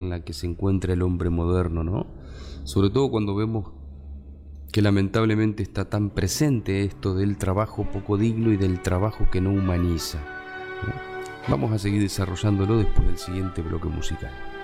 en la que se encuentra el hombre moderno, ¿no? Sobre todo cuando vemos que lamentablemente está tan presente esto del trabajo poco digno y del trabajo que no humaniza, ¿no? Vamos a seguir desarrollándolo después del siguiente bloque musical.